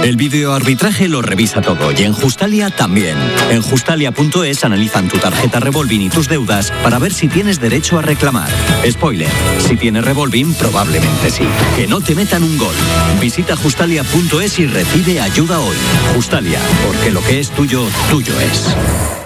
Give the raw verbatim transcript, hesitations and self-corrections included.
El videoarbitraje lo revisa todo y en Justalia también. En Justalia punto es analizan tu tarjeta Revolving y tus deudas para ver si tienes derecho a reclamar. Spoiler, si tienes Revolving, probablemente sí. Que no te metan un gol. Visita Justalia punto es y recibe ayuda hoy. Justalia, porque lo que es tuyo, tuyo es.